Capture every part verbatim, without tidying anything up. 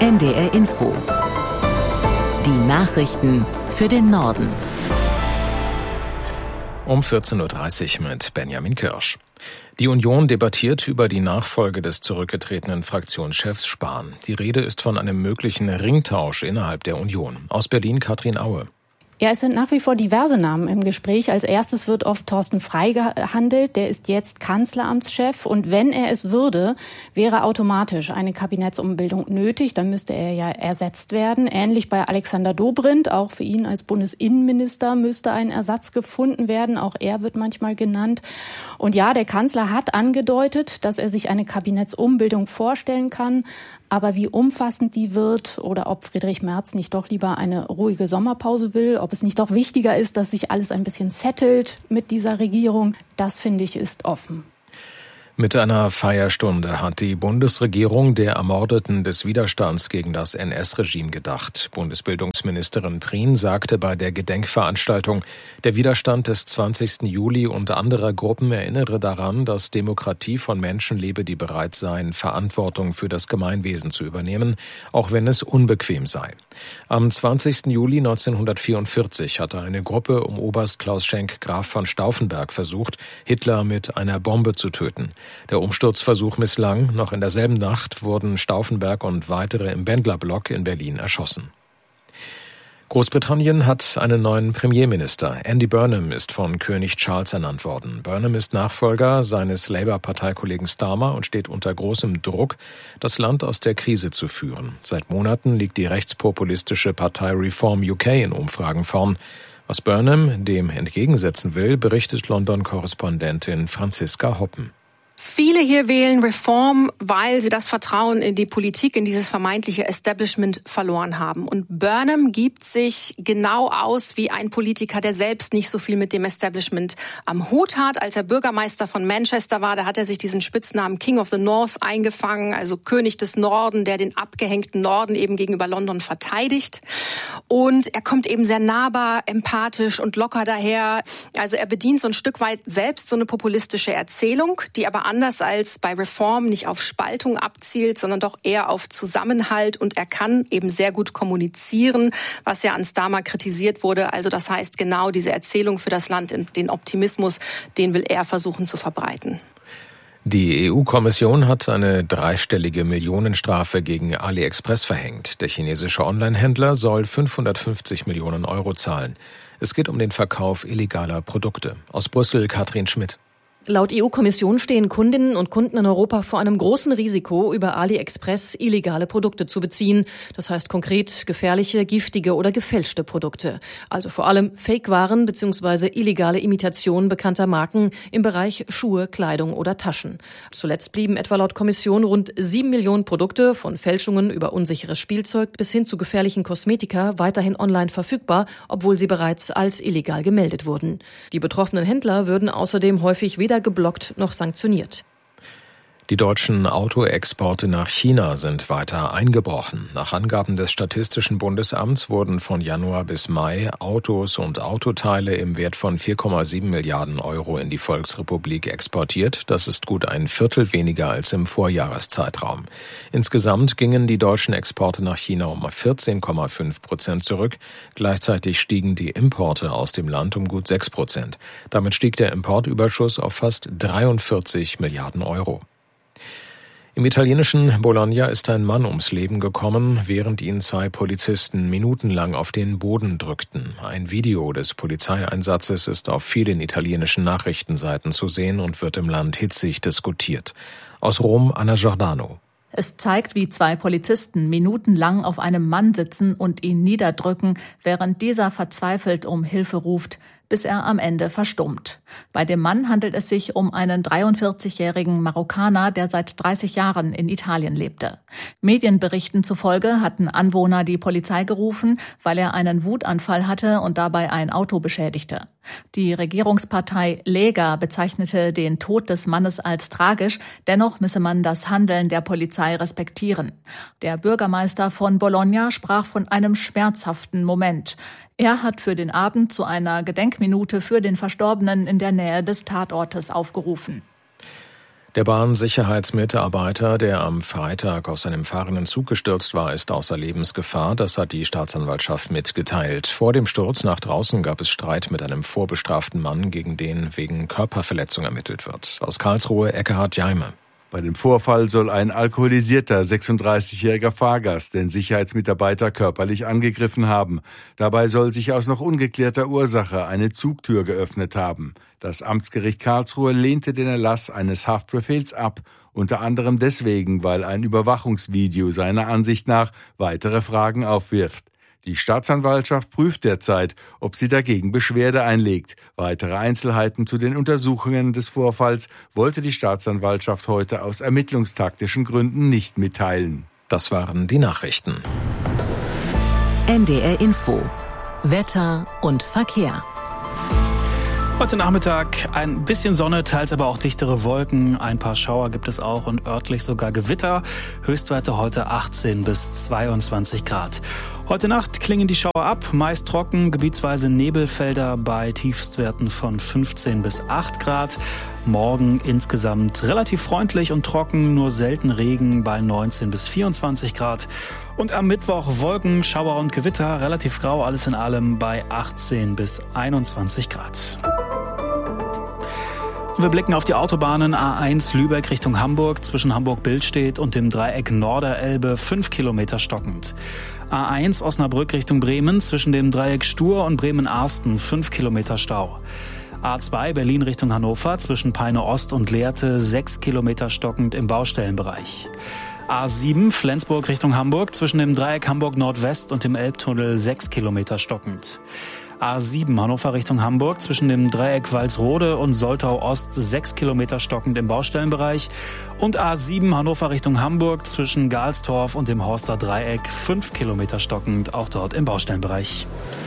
N D R Info. Die Nachrichten für den Norden. Um vierzehn Uhr dreißig mit Benjamin Kirsch. Die Union debattiert über die Nachfolge des zurückgetretenen Fraktionschefs Spahn. Die Rede ist von einem möglichen Ringtausch innerhalb der Union. Aus Berlin Katrin Aue. Ja, es sind nach wie vor diverse Namen im Gespräch. Als erstes wird oft Thorsten Frey gehandelt. Der ist jetzt Kanzleramtschef. Und wenn er es würde, wäre automatisch eine Kabinettsumbildung nötig. Dann müsste er ja ersetzt werden. Ähnlich bei Alexander Dobrindt. Auch für ihn als Bundesinnenminister müsste ein Ersatz gefunden werden. Auch er wird manchmal genannt. Und ja, der Kanzler hat angedeutet, dass er sich eine Kabinettsumbildung vorstellen kann. Aber wie umfassend die wird oder ob Friedrich Merz nicht doch lieber eine ruhige Sommerpause will, ob es nicht doch wichtiger ist, dass sich alles ein bisschen settelt mit dieser Regierung, das finde ich ist offen. Mit einer Feierstunde hat die Bundesregierung der Ermordeten des Widerstands gegen das N S-Regime gedacht. Bundesbildungsministerin Prien sagte bei der Gedenkveranstaltung, der Widerstand des zwanzigsten Juli und anderer Gruppen erinnere daran, dass Demokratie von Menschen lebe, die bereit seien, Verantwortung für das Gemeinwesen zu übernehmen, auch wenn es unbequem sei. Am zwanzigsten Juli neunzehnhundertvierundvierzig hatte eine Gruppe um Oberst Klaus Schenk Graf von Stauffenberg versucht, Hitler mit einer Bombe zu töten. Der Umsturzversuch misslang. Noch in derselben Nacht wurden Stauffenberg und weitere im Bendlerblock in Berlin erschossen. Großbritannien hat einen neuen Premierminister. Andy Burnham ist von König Charles ernannt worden. Burnham ist Nachfolger seines Labour-Parteikollegen Starmer und steht unter großem Druck, das Land aus der Krise zu führen. Seit Monaten liegt die rechtspopulistische Partei Reform U K in Umfragen vorn. Was Burnham dem entgegensetzen will, berichtet London-Korrespondentin Franziska Hoppen. Viele hier wählen Reform, weil sie das Vertrauen in die Politik, in dieses vermeintliche Establishment verloren haben. Und Burnham gibt sich genau aus wie ein Politiker, der selbst nicht so viel mit dem Establishment am Hut hat. Als er Bürgermeister von Manchester war, da hat er sich diesen Spitznamen King of the North eingefangen, also König des Norden, der den abgehängten Norden eben gegenüber London verteidigt. Und er kommt eben sehr nahbar, empathisch und locker daher. Also er bedient so ein Stück weit selbst so eine populistische Erzählung, die aber anders als bei Reform nicht auf Spaltung abzielt, sondern doch eher auf Zusammenhalt. Und er kann eben sehr gut kommunizieren, was ja an Starmer kritisiert wurde. Also das heißt, genau diese Erzählung für das Land, den Optimismus, den will er versuchen zu verbreiten. Die E U-Kommission hat eine dreistellige Millionenstrafe gegen AliExpress verhängt. Der chinesische Onlinehändler soll fünfhundertfünfzig Millionen Euro zahlen. Es geht um den Verkauf illegaler Produkte. Aus Brüssel Katrin Schmidt. Laut E U-Kommission stehen Kundinnen und Kunden in Europa vor einem großen Risiko, über AliExpress illegale Produkte zu beziehen. Das heißt konkret gefährliche, giftige oder gefälschte Produkte. Also vor allem Fake-Waren bzw. illegale Imitationen bekannter Marken im Bereich Schuhe, Kleidung oder Taschen. Zuletzt blieben etwa laut Kommission rund sieben Millionen Produkte, von Fälschungen über unsicheres Spielzeug bis hin zu gefährlichen Kosmetika, weiterhin online verfügbar, obwohl sie bereits als illegal gemeldet wurden. Die betroffenen Händler würden außerdem häufig weder geblockt noch sanktioniert. Die deutschen Autoexporte nach China sind weiter eingebrochen. Nach Angaben des Statistischen Bundesamts wurden von Januar bis Mai Autos und Autoteile im Wert von vier Komma sieben Milliarden Euro in die Volksrepublik exportiert. Das ist gut ein Viertel weniger als im Vorjahreszeitraum. Insgesamt gingen die deutschen Exporte nach China um vierzehn Komma fünf Prozent zurück. Gleichzeitig stiegen die Importe aus dem Land um gut sechs Prozent. Damit stieg der Importüberschuss auf fast dreiundvierzig Milliarden Euro. Im italienischen Bologna ist ein Mann ums Leben gekommen, während ihn zwei Polizisten minutenlang auf den Boden drückten. Ein Video des Polizeieinsatzes ist auf vielen italienischen Nachrichtenseiten zu sehen und wird im Land hitzig diskutiert. Aus Rom Anna Giordano. Es zeigt, wie zwei Polizisten minutenlang auf einem Mann sitzen und ihn niederdrücken, während dieser verzweifelt um Hilfe ruft, bis er am Ende verstummt. Bei dem Mann handelt es sich um einen dreiundvierzigjährigen Marokkaner, der seit dreißig Jahren in Italien lebte. Medienberichten zufolge hatten Anwohner die Polizei gerufen, weil er einen Wutanfall hatte und dabei ein Auto beschädigte. Die Regierungspartei Lega bezeichnete den Tod des Mannes als tragisch, dennoch müsse man das Handeln der Polizei respektieren. Der Bürgermeister von Bologna sprach von einem schmerzhaften Moment. Er hat für den Abend zu einer Gedenkminute für den Verstorbenen in der Nähe des Tatortes aufgerufen. Der Bahnsicherheitsmitarbeiter, der am Freitag aus seinem fahrenden Zug gestürzt war, ist außer Lebensgefahr. Das hat die Staatsanwaltschaft mitgeteilt. Vor dem Sturz nach draußen gab es Streit mit einem vorbestraften Mann, gegen den wegen Körperverletzung ermittelt wird. Aus Karlsruhe, Eckehard Jaime. Bei dem Vorfall soll ein alkoholisierter sechsunddreißigjähriger Fahrgast den Sicherheitsmitarbeiter körperlich angegriffen haben. Dabei soll sich aus noch ungeklärter Ursache eine Zugtür geöffnet haben. Das Amtsgericht Karlsruhe lehnte den Erlass eines Haftbefehls ab, unter anderem deswegen, weil ein Überwachungsvideo seiner Ansicht nach weitere Fragen aufwirft. Die Staatsanwaltschaft prüft derzeit, ob sie dagegen Beschwerde einlegt. Weitere Einzelheiten zu den Untersuchungen des Vorfalls wollte die Staatsanwaltschaft heute aus ermittlungstaktischen Gründen nicht mitteilen. Das waren die Nachrichten. N D R Info. Wetter und Verkehr. Heute Nachmittag ein bisschen Sonne, teils aber auch dichtere Wolken. Ein paar Schauer gibt es auch und örtlich sogar Gewitter. Höchstwerte heute achtzehn bis zweiundzwanzig Grad. Heute Nacht klingen die Schauer ab, meist trocken, gebietsweise Nebelfelder bei Tiefstwerten von fünfzehn bis acht Grad. Morgen insgesamt relativ freundlich und trocken, nur selten Regen bei neunzehn bis vierundzwanzig Grad. Und am Mittwoch Wolken, Schauer und Gewitter, relativ grau, alles in allem bei achtzehn bis einundzwanzig Grad. Wir blicken auf die Autobahnen A eins Lübeck Richtung Hamburg, zwischen Hamburg-Billstedt und dem Dreieck Norderelbe, fünf Kilometer stockend. A eins Osnabrück Richtung Bremen, zwischen dem Dreieck Stur und Bremen-Arsten, fünf Kilometer Stau. A zwei Berlin Richtung Hannover, zwischen Peine Ost und Lehrte, sechs Kilometer stockend im Baustellenbereich. A sieben Flensburg Richtung Hamburg, zwischen dem Dreieck Hamburg Nordwest und dem Elbtunnel, sechs Kilometer stockend. A sieben Hannover Richtung Hamburg, zwischen dem Dreieck Walsrode und Soltau Ost, sechs Kilometer stockend im Baustellenbereich. Und A sieben Hannover Richtung Hamburg, zwischen Galstorf und dem Horster Dreieck, fünf Kilometer stockend, auch dort im Baustellenbereich.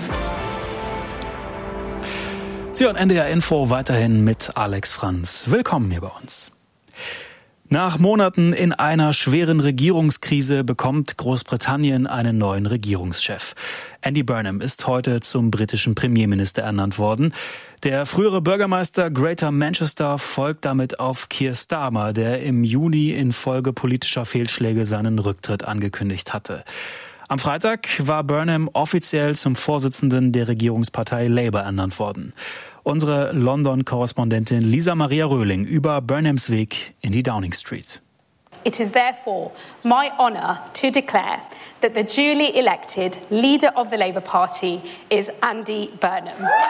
Sie hören N D R Info weiterhin mit Alex Franz. Willkommen hier bei uns. Nach Monaten in einer schweren Regierungskrise bekommt Großbritannien einen neuen Regierungschef. Andy Burnham ist heute zum britischen Premierminister ernannt worden. Der frühere Bürgermeister Greater Manchester folgt damit auf Keir Starmer, der im Juni infolge politischer Fehlschläge seinen Rücktritt angekündigt hatte. Am Freitag war Burnham offiziell zum Vorsitzenden der Regierungspartei Labour ernannt worden. Unsere London-Korrespondentin Lisa Maria Röhling über Burnhams Weg in die Downing Street. It is therefore my honour to declare that the duly elected leader of the Labour Party is Andy Burnham.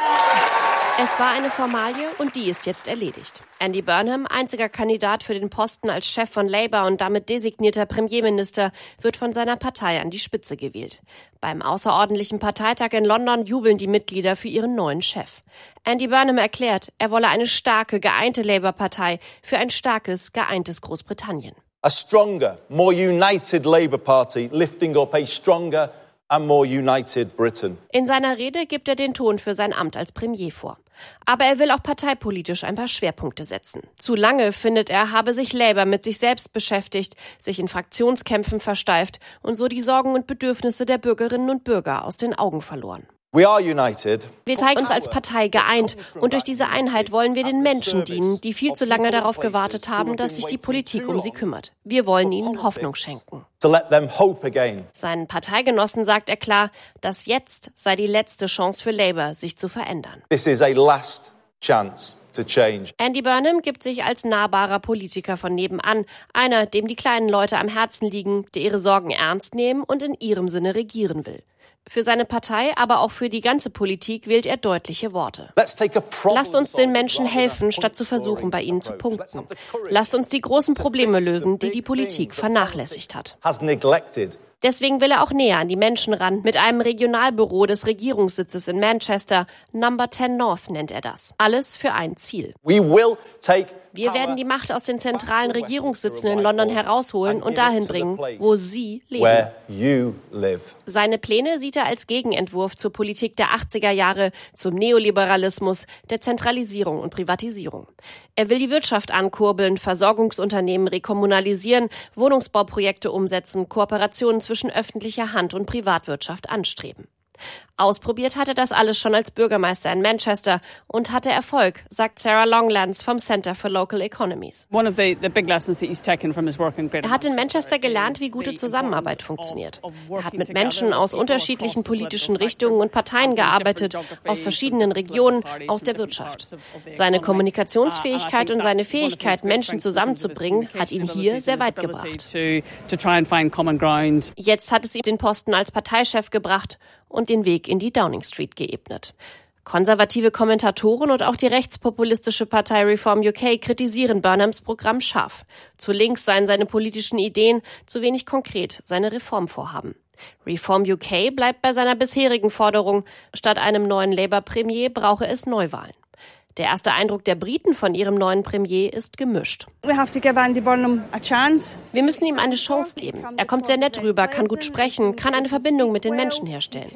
Es war eine Formalie und die ist jetzt erledigt. Andy Burnham, einziger Kandidat für den Posten als Chef von Labour und damit designierter Premierminister, wird von seiner Partei an die Spitze gewählt. Beim außerordentlichen Parteitag in London jubeln die Mitglieder für ihren neuen Chef. Andy Burnham erklärt, er wolle eine starke, geeinte Labour-Partei für ein starkes, geeintes Großbritannien. A stronger, more united Labour Party, lifting up a stronger and more united Britain. In seiner Rede gibt er den Ton für sein Amt als Premier vor. Aber er will auch parteipolitisch ein paar Schwerpunkte setzen. Zu lange, findet er, habe sich Labour mit sich selbst beschäftigt, sich in Fraktionskämpfen versteift und so die Sorgen und Bedürfnisse der Bürgerinnen und Bürger aus den Augen verloren. We are united. Wir zeigen uns als Partei geeint und durch diese Einheit wollen wir den Menschen dienen, die viel zu lange darauf gewartet haben, dass sich die Politik um sie kümmert. Wir wollen ihnen Hoffnung schenken. To let them hope again. Seinen Parteigenossen sagt er klar, dass jetzt sei die letzte Chance für Labour, sich zu verändern. This is a last chance to change. Andy Burnham gibt sich als nahbarer Politiker von nebenan, einer, dem die kleinen Leute am Herzen liegen, der ihre Sorgen ernst nehmen und in ihrem Sinne regieren will. Für seine Partei, aber auch für die ganze Politik wählt er deutliche Worte. Lasst uns den Menschen helfen, statt zu versuchen, bei ihnen zu punkten. Lasst uns die großen Probleme lösen, die die Politik vernachlässigt hat. Deswegen will er auch näher an die Menschen ran, mit einem Regionalbüro des Regierungssitzes in Manchester. Number zehn North nennt er das. Alles für ein Ziel. We will take Wir werden die Macht aus den zentralen Regierungssitzen in London herausholen und dahin bringen, wo Sie leben. Seine Pläne sieht er als Gegenentwurf zur Politik der achtziger Jahre, zum Neoliberalismus, der Zentralisierung und Privatisierung. Er will die Wirtschaft ankurbeln, Versorgungsunternehmen rekommunalisieren, Wohnungsbauprojekte umsetzen, Kooperationen zwischen öffentlicher Hand und Privatwirtschaft anstreben. Ausprobiert hatte das alles schon als Bürgermeister in Manchester und hatte Erfolg, sagt Sarah Longlands vom Center for Local Economies. Er hat in Manchester gelernt, wie gute Zusammenarbeit funktioniert. Er hat mit Menschen aus unterschiedlichen politischen Richtungen und Parteien gearbeitet, aus verschiedenen Regionen, aus der Wirtschaft. Seine Kommunikationsfähigkeit und seine Fähigkeit, Menschen zusammenzubringen, hat ihn hier sehr weit gebracht. Jetzt hat es ihm den Posten als Parteichef gebracht und den Weg in die Downing Street geebnet. Konservative Kommentatoren und auch die rechtspopulistische Partei Reform U K kritisieren Burnhams Programm scharf. Zu links seien seine politischen Ideen, zu wenig konkret seine Reformvorhaben. Reform U K bleibt bei seiner bisherigen Forderung, statt einem neuen Labour-Premier brauche es Neuwahlen. Der erste Eindruck der Briten von ihrem neuen Premier ist gemischt. Wir müssen ihm eine Chance geben. Er kommt sehr nett rüber, kann gut sprechen, kann eine Verbindung mit den Menschen herstellen.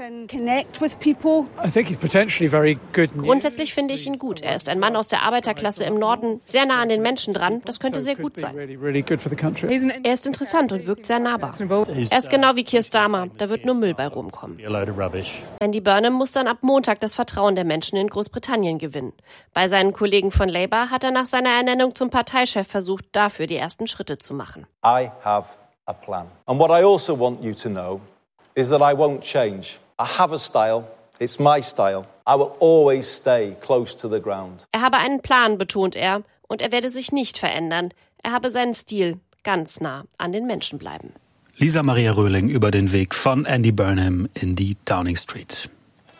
Grundsätzlich finde ich ihn gut. Er ist ein Mann aus der Arbeiterklasse im Norden, sehr nah an den Menschen dran. Das könnte sehr gut sein. Er ist interessant und wirkt sehr nahbar. Er ist genau wie Keir Starmer. Da wird nur Müll bei rumkommen. Andy Burnham muss dann ab Montag das Vertrauen der Menschen in Großbritannien gewinnen. Bei seinen Kollegen von Labour hat er nach seiner Ernennung zum Parteichef versucht, dafür die ersten Schritte zu machen. I have a plan. And what I also want you to know is that I won't change. I have a style. It's my style. I will always stay close to the ground. Er habe einen Plan, betont er, und er werde sich nicht verändern. Er habe seinen Stil, ganz nah an den Menschen bleiben. Lisa Maria Röhling über den Weg von Andy Burnham in die Downing Street.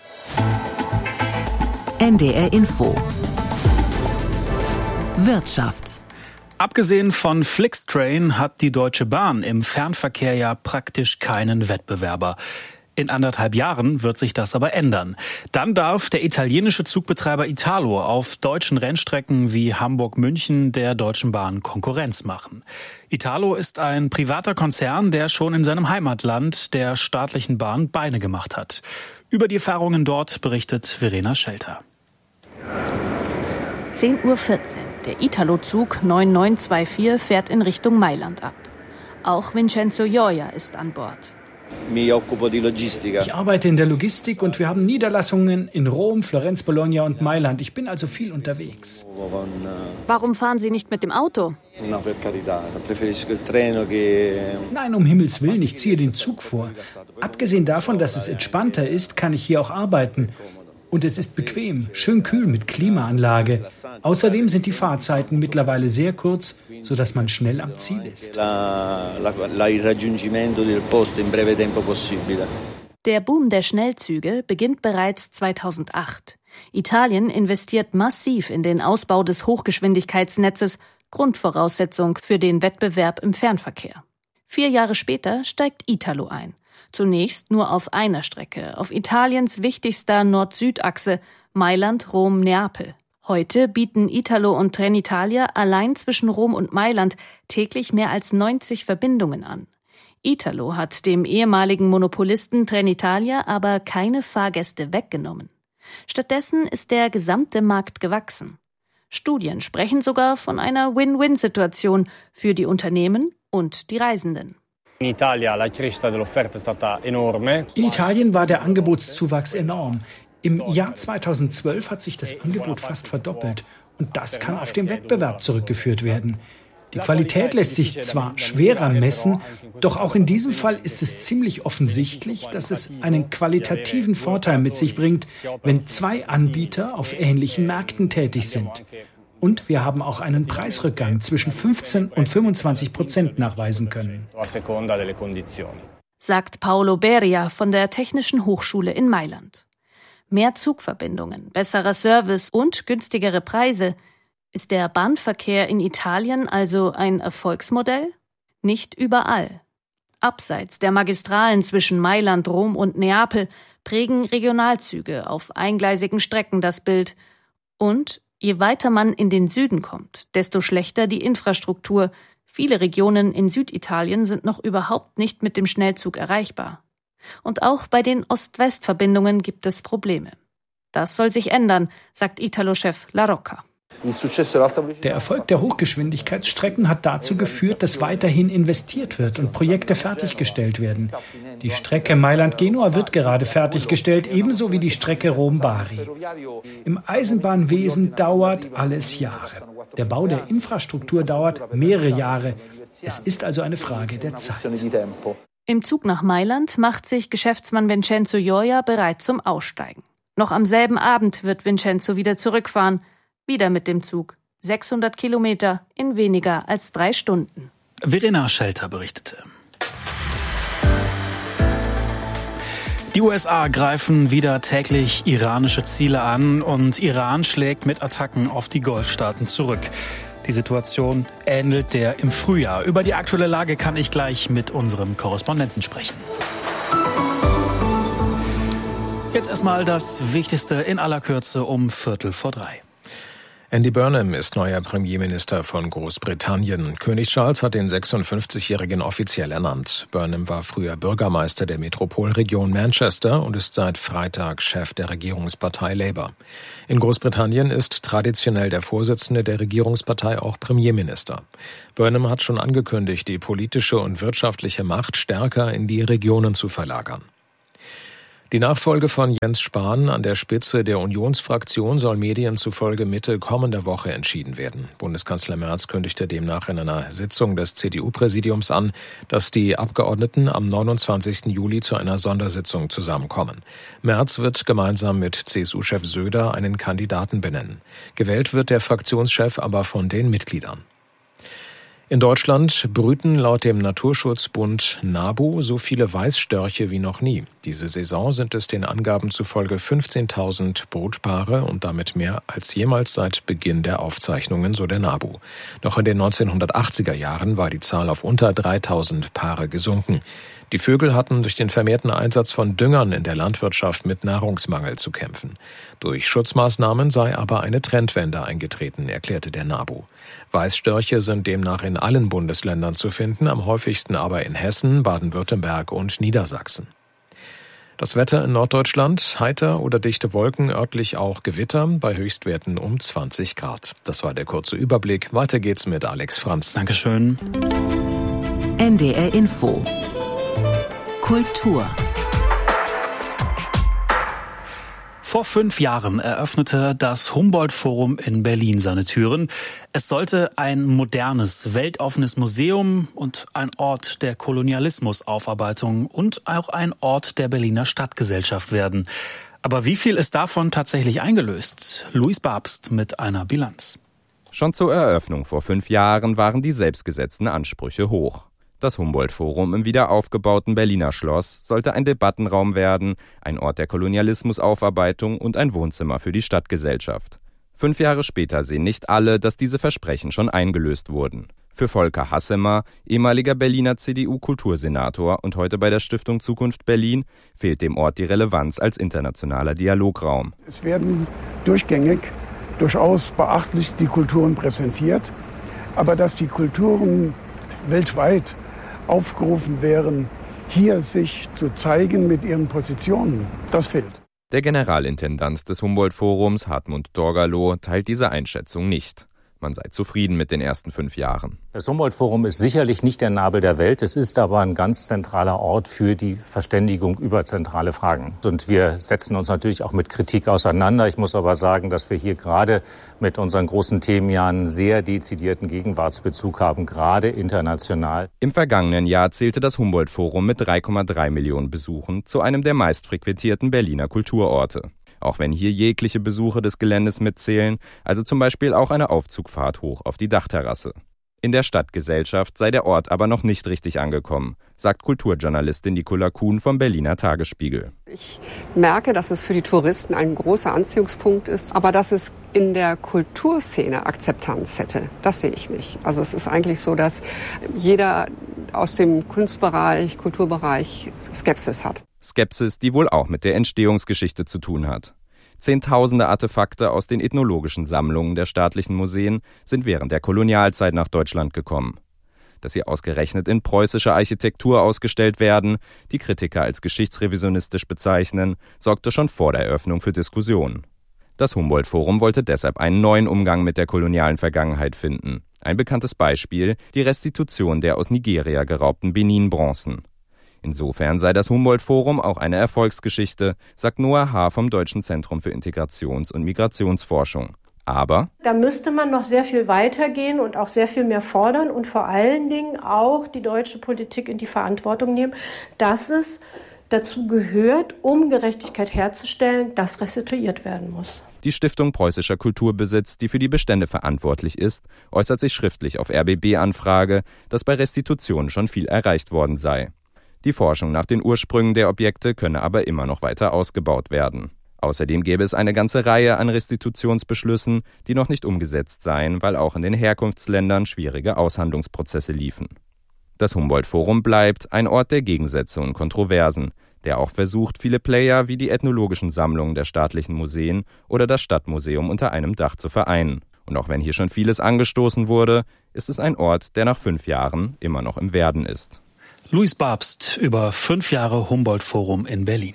N D R Info. Wirtschaft. Abgesehen von Flixtrain hat die Deutsche Bahn im Fernverkehr ja praktisch keinen Wettbewerber. In anderthalb Jahren wird sich das aber ändern. Dann darf der italienische Zugbetreiber Italo auf deutschen Rennstrecken wie Hamburg-München der Deutschen Bahn Konkurrenz machen. Italo ist ein privater Konzern, der schon in seinem Heimatland der staatlichen Bahn Beine gemacht hat. Über die Erfahrungen dort berichtet Verena Schelter. zehn Uhr vierzehn. Der Italo-Zug neun neun zwei vier fährt in Richtung Mailand ab. Auch Vincenzo Gioia ist an Bord. Ich arbeite in der Logistik und wir haben Niederlassungen in Rom, Florenz, Bologna und Mailand. Ich bin also viel unterwegs. Warum fahren Sie nicht mit dem Auto? Nein, um Himmels Willen, ich ziehe den Zug vor. Abgesehen davon, dass es entspannter ist, kann ich hier auch arbeiten. Und es ist bequem, schön kühl mit Klimaanlage. Außerdem sind die Fahrzeiten mittlerweile sehr kurz, sodass man schnell am Ziel ist. Der Boom der Schnellzüge beginnt bereits zweitausendacht. Italien investiert massiv in den Ausbau des Hochgeschwindigkeitsnetzes, Grundvoraussetzung für den Wettbewerb im Fernverkehr. Vier Jahre später steigt Italo ein. Zunächst nur auf einer Strecke, auf Italiens wichtigster Nord-Süd-Achse, Mailand-Rom-Neapel. Heute bieten Italo und Trenitalia allein zwischen Rom und Mailand täglich mehr als neunzig Verbindungen an. Italo hat dem ehemaligen Monopolisten Trenitalia aber keine Fahrgäste weggenommen. Stattdessen ist der gesamte Markt gewachsen. Studien sprechen sogar von einer Win-Win-Situation für die Unternehmen und die Reisenden. In Italien war der Angebotszuwachs enorm. Im Jahr zweitausendzwölf hat sich das Angebot fast verdoppelt. Und das kann auf den Wettbewerb zurückgeführt werden. Die Qualität lässt sich zwar schwerer messen, doch auch in diesem Fall ist es ziemlich offensichtlich, dass es einen qualitativen Vorteil mit sich bringt, wenn zwei Anbieter auf ähnlichen Märkten tätig sind. Und wir haben auch einen Preisrückgang zwischen fünfzehn und fünfundzwanzig Prozent nachweisen können. Sagt Paolo Beria von der Technischen Hochschule in Mailand. Mehr Zugverbindungen, besserer Service und günstigere Preise. Ist der Bahnverkehr in Italien also ein Erfolgsmodell? Nicht überall. Abseits der Magistralen zwischen Mailand, Rom und Neapel prägen Regionalzüge auf eingleisigen Strecken das Bild. Und je weiter man in den Süden kommt, desto schlechter die Infrastruktur. Viele Regionen in Süditalien sind noch überhaupt nicht mit dem Schnellzug erreichbar. Und auch bei den Ost-West-Verbindungen gibt es Probleme. Das soll sich ändern, sagt Italo-Chef La Rocca. Der Erfolg der Hochgeschwindigkeitsstrecken hat dazu geführt, dass weiterhin investiert wird und Projekte fertiggestellt werden. Die Strecke Mailand-Genua wird gerade fertiggestellt, ebenso wie die Strecke Rom-Bari. Im Eisenbahnwesen dauert alles Jahre. Der Bau der Infrastruktur dauert mehrere Jahre. Es ist also eine Frage der Zeit. Im Zug nach Mailand macht sich Geschäftsmann Vincenzo Gioia bereit zum Aussteigen. Noch am selben Abend wird Vincenzo wieder zurückfahren. Wieder mit dem Zug. sechshundert Kilometer in weniger als drei Stunden. Verena Schelter berichtete. Die U S A greifen wieder täglich iranische Ziele an und Iran schlägt mit Attacken auf die Golfstaaten zurück. Die Situation ähnelt der im Frühjahr. Über die aktuelle Lage kann ich gleich mit unserem Korrespondenten sprechen. Jetzt erstmal das Wichtigste in aller Kürze um Viertel vor drei. Andy Burnham ist neuer Premierminister von Großbritannien. König Charles hat den sechsundfünfzigjährigen offiziell ernannt. Burnham war früher Bürgermeister der Metropolregion Manchester und ist seit Freitag Chef der Regierungspartei Labour. In Großbritannien ist traditionell der Vorsitzende der Regierungspartei auch Premierminister. Burnham hat schon angekündigt, die politische und wirtschaftliche Macht stärker in die Regionen zu verlagern. Die Nachfolge von Jens Spahn an der Spitze der Unionsfraktion soll Medien zufolge Mitte kommender Woche entschieden werden. Bundeskanzler Merz kündigte demnach in einer Sitzung des C D U-Präsidiums an, dass die Abgeordneten am neunundzwanzigsten Juli zu einer Sondersitzung zusammenkommen. Merz wird gemeinsam mit C S U-Chef Söder einen Kandidaten benennen. Gewählt wird der Fraktionschef aber von den Mitgliedern. In Deutschland brüten laut dem Naturschutzbund NABU so viele Weißstörche wie noch nie. Diese Saison sind es den Angaben zufolge fünfzehntausend Brutpaare und damit mehr als jemals seit Beginn der Aufzeichnungen, so der NABU. Noch in den neunzehnhundertachtziger Jahren war die Zahl auf unter dreitausend Paare gesunken. Die Vögel hatten durch den vermehrten Einsatz von Düngern in der Landwirtschaft mit Nahrungsmangel zu kämpfen. Durch Schutzmaßnahmen sei aber eine Trendwende eingetreten, erklärte der NABU. Weißstörche sind demnach in allen Bundesländern zu finden, am häufigsten aber in Hessen, Baden-Württemberg und Niedersachsen. Das Wetter in Norddeutschland, heiter oder dichte Wolken, örtlich auch Gewitter, bei Höchstwerten um zwanzig Grad. Das war der kurze Überblick. Weiter geht's mit Alex Franz. Dankeschön. N D R Info. Kultur. Vor fünf Jahren eröffnete das Humboldt-Forum in Berlin seine Türen. Es sollte ein modernes, weltoffenes Museum und ein Ort der Kolonialismusaufarbeitung und auch ein Ort der Berliner Stadtgesellschaft werden. Aber wie viel ist davon tatsächlich eingelöst? Luis Babst mit einer Bilanz. Schon zur Eröffnung vor fünf Jahren waren die selbstgesetzten Ansprüche hoch. Das Humboldt-Forum im wiederaufgebauten Berliner Schloss sollte ein Debattenraum werden, ein Ort der Kolonialismusaufarbeitung und ein Wohnzimmer für die Stadtgesellschaft. Fünf Jahre später sehen nicht alle, dass diese Versprechen schon eingelöst wurden. Für Volker Hassemer, ehemaliger Berliner C D U-Kultursenator und heute bei der Stiftung Zukunft Berlin, fehlt dem Ort die Relevanz als internationaler Dialograum. Es werden durchgängig durchaus beachtlich die Kulturen präsentiert, aber dass die Kulturen weltweit aufgerufen wären, hier sich zu zeigen mit ihren Positionen, das fehlt. Der Generalintendant des Humboldt-Forums, Hartmut Dorgalow, teilt diese Einschätzung nicht. Man sei zufrieden mit den ersten fünf Jahren. Das Humboldt-Forum ist sicherlich nicht der Nabel der Welt. Es ist aber ein ganz zentraler Ort für die Verständigung über zentrale Fragen. Und wir setzen uns natürlich auch mit Kritik auseinander. Ich muss aber sagen, dass wir hier gerade mit unseren großen Themen ja einen sehr dezidierten Gegenwartsbezug haben, gerade international. Im vergangenen Jahr zählte das Humboldt-Forum mit drei Komma drei Millionen Besuchen zu einem der meistfrequentierten Berliner Kulturorte. Auch wenn hier jegliche Besuche des Geländes mitzählen, also zum Beispiel auch eine Aufzugfahrt hoch auf die Dachterrasse. In der Stadtgesellschaft sei der Ort aber noch nicht richtig angekommen, sagt Kulturjournalistin Nicola Kuhn vom Berliner Tagesspiegel. Ich merke, dass es für die Touristen ein großer Anziehungspunkt ist, aber dass es in der Kulturszene Akzeptanz hätte, das sehe ich nicht. Also es ist eigentlich so, dass jeder aus dem Kunstbereich, Kulturbereich Skepsis hat. Skepsis, die wohl auch mit der Entstehungsgeschichte zu tun hat. Zehntausende Artefakte aus den ethnologischen Sammlungen der staatlichen Museen sind während der Kolonialzeit nach Deutschland gekommen. Dass sie ausgerechnet in preußischer Architektur ausgestellt werden, die Kritiker als geschichtsrevisionistisch bezeichnen, sorgte schon vor der Eröffnung für Diskussionen. Das Humboldt-Forum wollte deshalb einen neuen Umgang mit der kolonialen Vergangenheit finden. Ein bekanntes Beispiel, die Restitution der aus Nigeria geraubten Benin-Bronzen. Insofern sei das Humboldt-Forum auch eine Erfolgsgeschichte, sagt Noah Haar vom Deutschen Zentrum für Integrations- und Migrationsforschung. Aber da müsste man noch sehr viel weitergehen und auch sehr viel mehr fordern und vor allen Dingen auch die deutsche Politik in die Verantwortung nehmen, dass es dazu gehört, um Gerechtigkeit herzustellen, dass restituiert werden muss. Die Stiftung Preußischer Kulturbesitz, die für die Bestände verantwortlich ist, äußert sich schriftlich auf R B B-Anfrage, dass bei Restitution schon viel erreicht worden sei. Die Forschung nach den Ursprüngen der Objekte könne aber immer noch weiter ausgebaut werden. Außerdem gäbe es eine ganze Reihe an Restitutionsbeschlüssen, die noch nicht umgesetzt seien, weil auch in den Herkunftsländern schwierige Aushandlungsprozesse liefen. Das Humboldt-Forum bleibt ein Ort der Gegensätze und Kontroversen, der auch versucht, viele Player wie die ethnologischen Sammlungen der staatlichen Museen oder das Stadtmuseum unter einem Dach zu vereinen. Und auch wenn hier schon vieles angestoßen wurde, ist es ein Ort, der nach fünf Jahren immer noch im Werden ist. Luis Babst über fünf Jahre Humboldt-Forum in Berlin.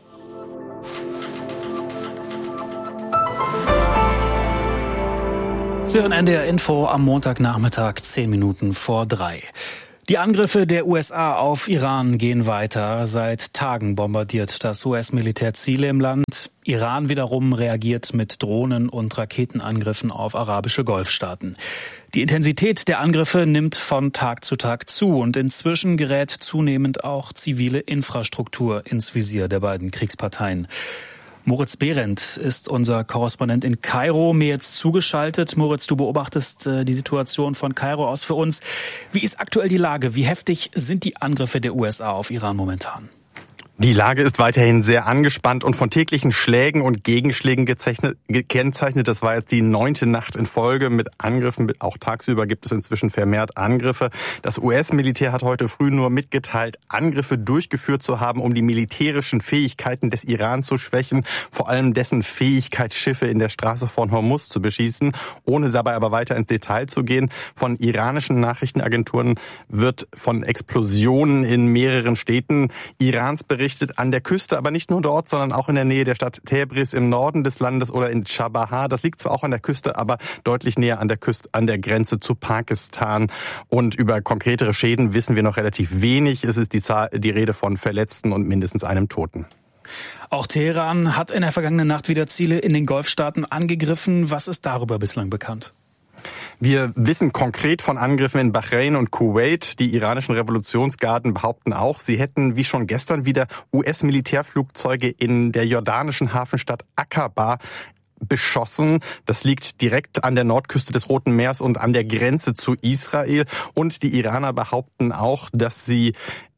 Sie hören N D R Info am Montagnachmittag, zehn Minuten vor drei. Die Angriffe der U S A auf Iran gehen weiter. Seit Tagen bombardiert das U S-Militär Ziele im Land. Iran wiederum reagiert mit Drohnen- und Raketenangriffen auf arabische Golfstaaten. Die Intensität der Angriffe nimmt von Tag zu Tag zu und inzwischen gerät zunehmend auch zivile Infrastruktur ins Visier der beiden Kriegsparteien. Moritz Behrendt ist unser Korrespondent in Kairo, mir jetzt zugeschaltet. Moritz, du beobachtest äh, die Situation von Kairo aus für uns. Wie ist aktuell die Lage? Wie heftig sind die Angriffe der U S A auf Iran momentan? Die Lage ist weiterhin sehr angespannt und von täglichen Schlägen und Gegenschlägen gekennzeichnet. Das war jetzt die neunte Nacht in Folge mit Angriffen. Auch tagsüber gibt es inzwischen vermehrt Angriffe. Das U S-Militär hat heute früh nur mitgeteilt, Angriffe durchgeführt zu haben, um die militärischen Fähigkeiten des Iran zu schwächen, vor allem dessen Fähigkeit, Schiffe in der Straße von Hormuz zu beschießen, ohne dabei aber weiter ins Detail zu gehen. Von iranischen Nachrichtenagenturen wird von Explosionen in mehreren Städten Irans berichtet. An der Küste, aber nicht nur dort, sondern auch in der Nähe der Stadt Tebris im Norden des Landes oder in Chabahar. Das liegt zwar auch an der Küste, aber deutlich näher an der Küste, an der Grenze zu Pakistan. Und über konkretere Schäden wissen wir noch relativ wenig. Es ist die, Zahl, die Rede von Verletzten und mindestens einem Toten. Auch Teheran hat in der vergangenen Nacht wieder Ziele in den Golfstaaten angegriffen. Was ist darüber bislang bekannt? Wir wissen konkret von Angriffen in Bahrain und Kuwait. Die iranischen Revolutionsgarden behaupten auch, sie hätten wie schon gestern wieder U S-Militärflugzeuge in der jordanischen Hafenstadt Aqaba beschossen. Das liegt direkt an der Nordküste des Roten Meeres und an der Grenze zu Israel. Und die Iraner behaupten auch, dass sie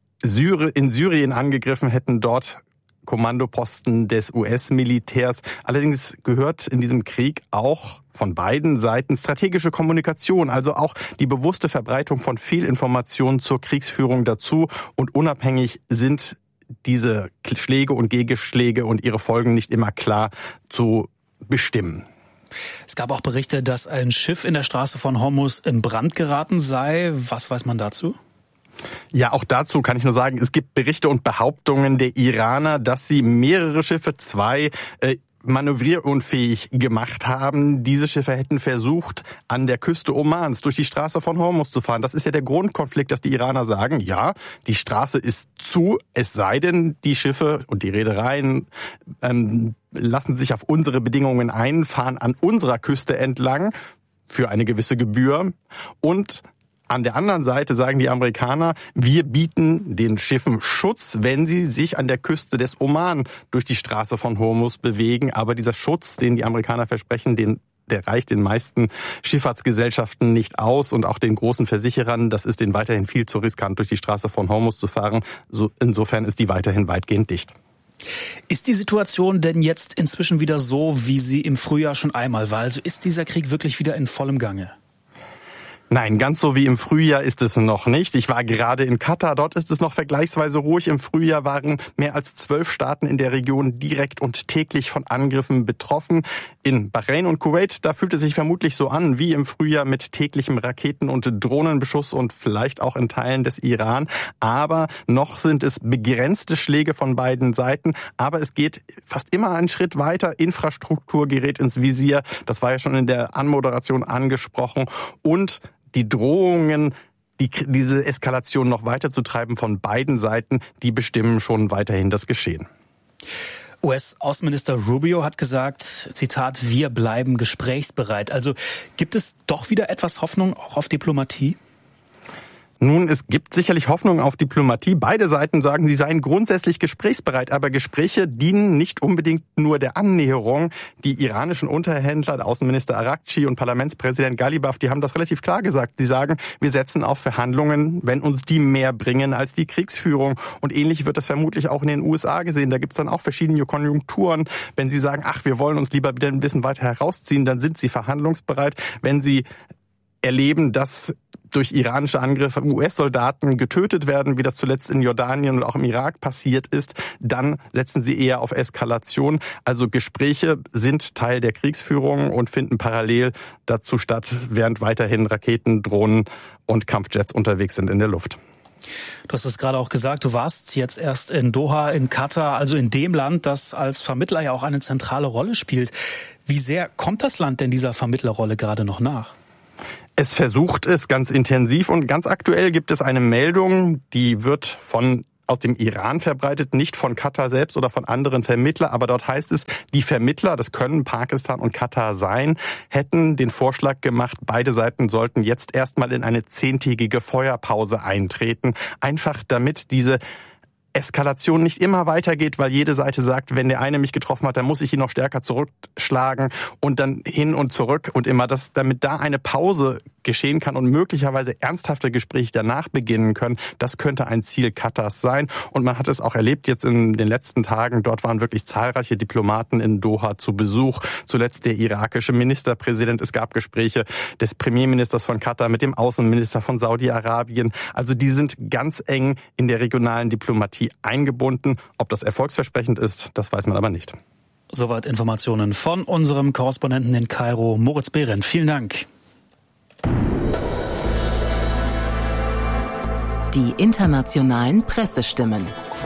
in Syrien angegriffen hätten, dort Kommandoposten des U S-Militärs. Allerdings gehört in diesem Krieg auch von beiden Seiten strategische Kommunikation, also auch die bewusste Verbreitung von Fehlinformationen zur Kriegsführung dazu. Und unabhängig sind diese Schläge und Gegenschläge und ihre Folgen nicht immer klar zu bestimmen. Es gab auch Berichte, dass ein Schiff in der Straße von Hormuz in Brand geraten sei. Was weiß man dazu? Ja, auch dazu kann ich nur sagen, es gibt Berichte und Behauptungen der Iraner, dass sie mehrere Schiffe, zwei, äh, manövrierunfähig gemacht haben. Diese Schiffe hätten versucht, an der Küste Omans durch die Straße von Hormuz zu fahren. Das ist ja der Grundkonflikt, dass die Iraner sagen, ja, die Straße ist zu, es sei denn, die Schiffe und die Reedereien ähm, lassen sich auf unsere Bedingungen ein, fahren an unserer Küste entlang für eine gewisse Gebühr. Und an der anderen Seite sagen die Amerikaner, wir bieten den Schiffen Schutz, wenn sie sich an der Küste des Oman durch die Straße von Hormuz bewegen. Aber dieser Schutz, den die Amerikaner versprechen, den der reicht den meisten Schifffahrtsgesellschaften nicht aus und auch den großen Versicherern. Das ist denen weiterhin viel zu riskant, durch die Straße von Hormuz zu fahren. So, insofern ist die weiterhin weitgehend dicht. Ist die Situation denn jetzt inzwischen wieder so, wie sie im Frühjahr schon einmal war? Also ist dieser Krieg wirklich wieder in vollem Gange? Nein, ganz so wie im Frühjahr ist es noch nicht. Ich war gerade in Katar, dort ist es noch vergleichsweise ruhig. Im Frühjahr waren mehr als zwölf Staaten in der Region direkt und täglich von Angriffen betroffen. In Bahrain und Kuwait, da fühlt es sich vermutlich so an wie im Frühjahr mit täglichem Raketen- und Drohnenbeschuss und vielleicht auch in Teilen des Iran. Aber noch sind es begrenzte Schläge von beiden Seiten. Aber es geht fast immer einen Schritt weiter. Infrastruktur gerät ins Visier. Das war ja schon in der Anmoderation angesprochen. Und die Drohungen, die, diese Eskalation noch weiter zu treiben von beiden Seiten, die bestimmen schon weiterhin das Geschehen. U S-Außenminister Rubio hat gesagt, Zitat, wir bleiben gesprächsbereit. Also gibt es doch wieder etwas Hoffnung auch auf Diplomatie? Nun, es gibt sicherlich Hoffnung auf Diplomatie. Beide Seiten sagen, sie seien grundsätzlich gesprächsbereit, aber Gespräche dienen nicht unbedingt nur der Annäherung. Die iranischen Unterhändler, der Außenminister Arakci und Parlamentspräsident Ghalibaf, die haben das relativ klar gesagt. Sie sagen, wir setzen auf Verhandlungen, wenn uns die mehr bringen als die Kriegsführung. Und ähnlich wird das vermutlich auch in den U S A gesehen. Da gibt es dann auch verschiedene Konjunkturen. Wenn sie sagen, ach, wir wollen uns lieber wieder ein bisschen weiter herausziehen, dann sind sie verhandlungsbereit. Wenn sie erleben, dass durch iranische Angriffe U S-Soldaten getötet werden, wie das zuletzt in Jordanien und auch im Irak passiert ist, dann setzen sie eher auf Eskalation. Also Gespräche sind Teil der Kriegsführung und finden parallel dazu statt, während weiterhin Raketen, Drohnen und Kampfjets unterwegs sind in der Luft. Du hast es gerade auch gesagt, du warst jetzt erst in Doha, in Katar, also in dem Land, das als Vermittler ja auch eine zentrale Rolle spielt. Wie sehr kommt das Land denn dieser Vermittlerrolle gerade noch nach? Es versucht es ganz intensiv und ganz aktuell gibt es eine Meldung, die wird von aus dem Iran verbreitet, nicht von Katar selbst oder von anderen Vermittlern, aber dort heißt es, die Vermittler, das können Pakistan und Katar sein, hätten den Vorschlag gemacht, beide Seiten sollten jetzt erstmal in eine zehntägige Feuerpause eintreten, einfach damit diese Eskalation nicht immer weitergeht, weil jede Seite sagt, wenn der eine mich getroffen hat, dann muss ich ihn noch stärker zurückschlagen und dann hin und zurück und immer das, damit da eine Pause geschehen kann und möglicherweise ernsthafte Gespräche danach beginnen können. Das könnte ein Ziel Katars sein. Und man hat es auch erlebt jetzt in den letzten Tagen. Dort waren wirklich zahlreiche Diplomaten in Doha zu Besuch. Zuletzt der irakische Ministerpräsident. Es gab Gespräche des Premierministers von Katar mit dem Außenminister von Saudi-Arabien. Also die sind ganz eng in der regionalen Diplomatie eingebunden. Ob das erfolgsversprechend ist, das weiß man aber nicht. Soweit Informationen von unserem Korrespondenten in Kairo, Moritz Behrendt. Vielen Dank. Die internationalen Pressestimmen.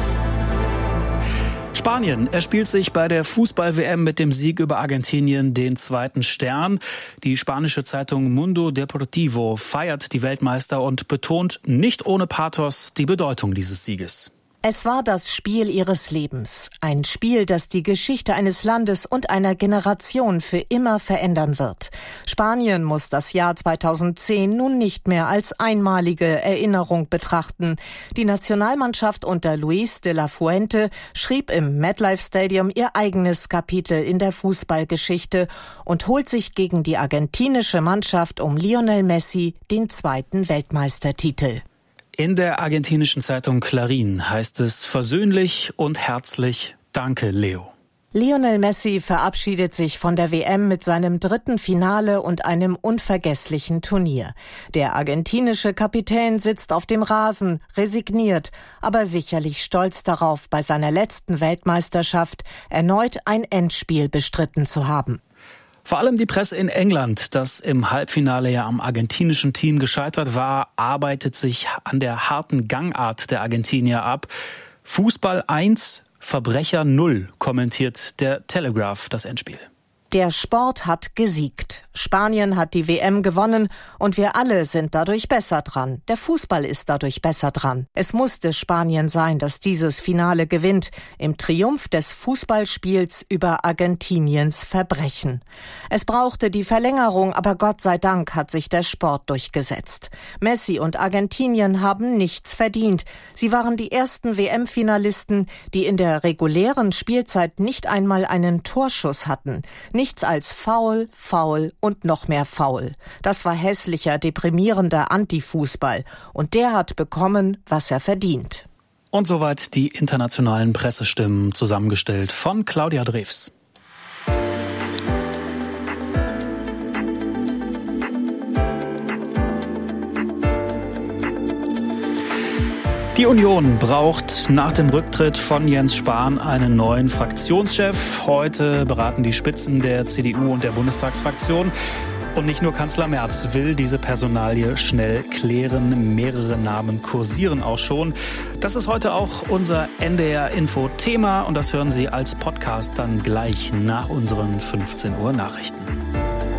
Spanien erspielt sich bei der Fußball-W M mit dem Sieg über Argentinien den zweiten Stern. Die spanische Zeitung Mundo Deportivo feiert die Weltmeister und betont nicht ohne Pathos die Bedeutung dieses Sieges. Es war das Spiel ihres Lebens. Ein Spiel, das die Geschichte eines Landes und einer Generation für immer verändern wird. Spanien muss das Jahr zweitausendzehn nun nicht mehr als einmalige Erinnerung betrachten. Die Nationalmannschaft unter Luis de la Fuente schrieb im MetLife Stadium ihr eigenes Kapitel in der Fußballgeschichte und holt sich gegen die argentinische Mannschaft um Lionel Messi den zweiten Weltmeistertitel. In der argentinischen Zeitung Clarín heißt es versöhnlich und herzlich Danke, Leo. Lionel Messi verabschiedet sich von der W M mit seinem dritten Finale und einem unvergesslichen Turnier. Der argentinische Kapitän sitzt auf dem Rasen, resigniert, aber sicherlich stolz darauf, bei seiner letzten Weltmeisterschaft erneut ein Endspiel bestritten zu haben. Vor allem die Presse in England, das im Halbfinale ja am argentinischen Team gescheitert war, arbeitet sich an der harten Gangart der Argentinier ab. Fußball eins, Verbrecher null, kommentiert der Telegraph das Endspiel. Der Sport hat gesiegt. Spanien hat die W M gewonnen und wir alle sind dadurch besser dran. Der Fußball ist dadurch besser dran. Es musste Spanien sein, das dieses Finale gewinnt, im Triumph des Fußballspiels über Argentiniens Verbrechen. Es brauchte die Verlängerung, aber Gott sei Dank hat sich der Sport durchgesetzt. Messi und Argentinien haben nichts verdient. Sie waren die ersten W M-Finalisten, die in der regulären Spielzeit nicht einmal einen Torschuss hatten. Nichts als faul, faul und noch mehr faul. Das war hässlicher, deprimierender Antifußball. Und der hat bekommen, was er verdient. Und soweit die internationalen Pressestimmen, zusammengestellt von Claudia Drews. Die Union braucht nach dem Rücktritt von Jens Spahn einen neuen Fraktionschef. Heute beraten die Spitzen der C D U und der Bundestagsfraktion. Und nicht nur Kanzler Merz will diese Personalie schnell klären. Mehrere Namen kursieren auch schon. Das ist heute auch unser N D R-Info-Thema und das hören Sie als Podcast dann gleich nach unseren fünfzehn Uhr Nachrichten.